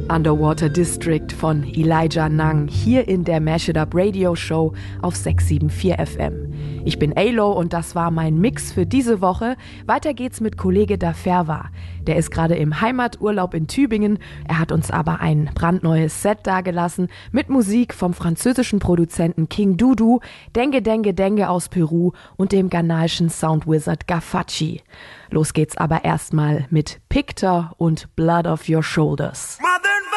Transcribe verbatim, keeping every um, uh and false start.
Underwater District von Elijah Nang hier in der Mash It Up Radio Show auf sechs sieben vier F M. Ich bin Alo und das war mein Mix für diese Woche. Weiter geht's mit Kollege Daferwa. Der ist gerade im Heimaturlaub in Tübingen. Er hat uns aber ein brandneues Set dagelassen mit Musik vom französischen Produzenten King Dudu, Dengue Dengue Dengue aus Peru und dem ghanaischen Soundwizard Gafachi. Los geht's aber erstmal mit Pictor und Blood of Your Shoulders. My